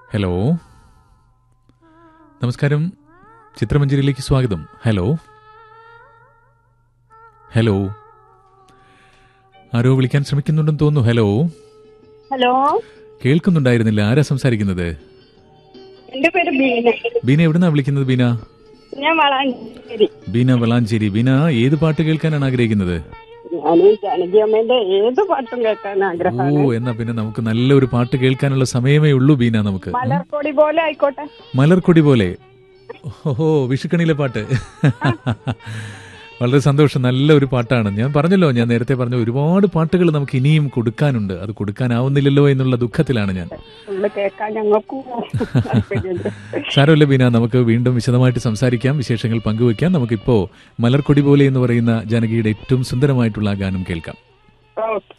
Hello, നമസ്കാരം. ചിത്രമഞ്ജരിയിലേക്ക് സ്വാഗതം. Hello hello, ആരോ വിളിക്കാൻ ശ്രമിക്കുന്നുണ്ടെന്ന് തോന്നുന്നു. Hello hello, കേൾക്കുന്നുണ്ടായിരുന്നില്ല. ആരാ സംസാരിക്കുന്നത്? എന്റെ പേര് ബീന. ബീന എവിടുന്നാ വിളിക്കുന്നത്? ബീന, ഞാൻ വളാഞ്ചേരി. ബീന വളാഞ്ചേരി. ബീന, ഏത് പാട്ട് കേൾക്കാനാണ് ആഗ്രഹിക്കുന്നത്? ഞാൻ ജാനകിയമ്മേന്റെ ഏത് പാട്ടും കേൾക്കാൻ ആഗ്രഹമാണ്. എന്നാ പിന്നെ നമുക്ക് നല്ലൊരു പാട്ട് കേൾക്കാനുള്ള സമയമേ ഉള്ളൂ ബീന. നമുക്ക് മലർക്കൊടി പോലെ ആയിക്കോട്ടെ. മലർക്കൊടി പോലെ. ഓഹോ, വിഷുക്കണിയിലെ പാട്ട്. വളരെ സന്തോഷം. നല്ല ഒരു പാട്ടാണ്. ഞാൻ പറഞ്ഞല്ലോ, ഞാൻ നേരത്തെ പറഞ്ഞ ഒരുപാട് പാട്ടുകൾ നമുക്ക് ഇനിയും കൊടുക്കാനുണ്ട്. അത് കൊടുക്കാനാവുന്നില്ലല്ലോ എന്നുള്ള ദുഃഖത്തിലാണ് ഞാൻ. കേൾക്കാൻ ഞങ്ങൾക്കും സാരമില്ല ബീന, നമുക്ക് വീണ്ടും വിശദമായിട്ട് സംസാരിക്കാം, വിശേഷങ്ങൾ പങ്കുവയ്ക്കാം. നമുക്കിപ്പോ മലർക്കൊടി പോലെ എന്ന് പറയുന്ന ജാനകിയുടെ ഏറ്റവും സുന്ദരമായിട്ടുള്ള ഗാനം കേൾക്കാം. ഓക്കെ.